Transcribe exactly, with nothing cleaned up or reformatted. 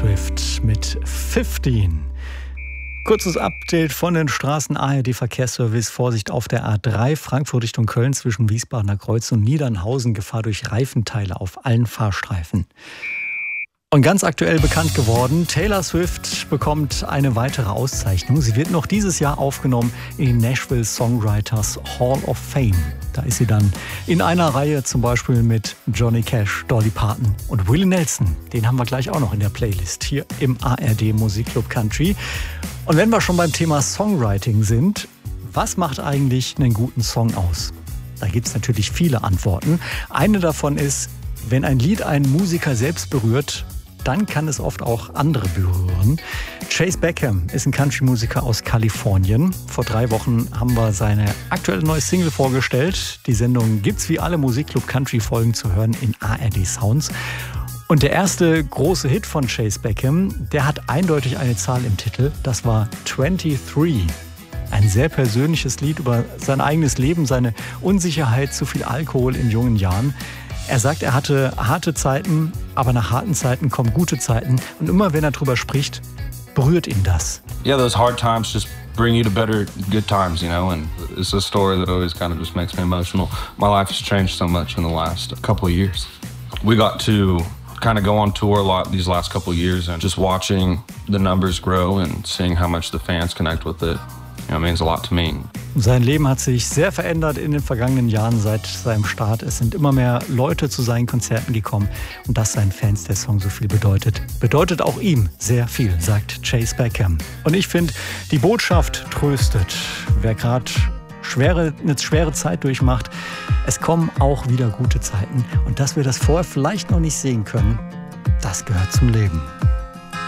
Swift mit fünfzehn. Kurzes Update von den Straßen. A R D-Verkehrsservice. Vorsicht auf der A drei, Frankfurt Richtung Köln zwischen Wiesbadener Kreuz und Niedernhausen. Gefahr durch Reifenteile auf allen Fahrstreifen. Und ganz aktuell bekannt geworden, Taylor Swift bekommt eine weitere Auszeichnung. Sie wird noch dieses Jahr aufgenommen in die Nashville Songwriters Hall of Fame. Da ist sie dann in einer Reihe zum Beispiel mit Johnny Cash, Dolly Parton und Willie Nelson. Den haben wir gleich auch noch in der Playlist hier im A R D Musikclub Country. Und wenn wir schon beim Thema Songwriting sind, was macht eigentlich einen guten Song aus? Da gibt es natürlich viele Antworten. Eine davon ist, wenn ein Lied einen Musiker selbst berührt, dann kann es oft auch andere berühren. Chase Beckham ist ein Country-Musiker aus Kalifornien. Vor drei Wochen haben wir seine aktuelle neue Single vorgestellt. Die Sendung gibt's wie alle Musikclub-Country-Folgen zu hören in A R D Sounds. Und der erste große Hit von Chase Beckham, der hat eindeutig eine Zahl im Titel. Das war twenty-three. Ein sehr persönliches Lied über sein eigenes Leben, seine Unsicherheit, zu viel Alkohol in jungen Jahren. Er sagt, er hatte harte Zeiten, aber nach harten Zeiten kommen gute Zeiten. Und immer wenn er drüber spricht, berührt ihn das. Yeah, those hard times just bring you to better good times, you know. And it's a story that always kind of just makes me emotional. My life has changed so much in the last couple of years. We got to kind of go on tour a lot these last couple of years, and just watching the numbers grow and seeing how much the fans connect with it, you know, means a lot to me. Sein Leben hat sich sehr verändert in den vergangenen Jahren seit seinem Start. Es sind immer mehr Leute zu seinen Konzerten gekommen und dass seinen Fans der Song so viel bedeutet, bedeutet auch ihm sehr viel, sagt Chase Beckham. Und ich finde, die Botschaft tröstet. Wer gerade schwere, eine schwere Zeit durchmacht, es kommen auch wieder gute Zeiten. Und dass wir das vorher vielleicht noch nicht sehen können, das gehört zum Leben.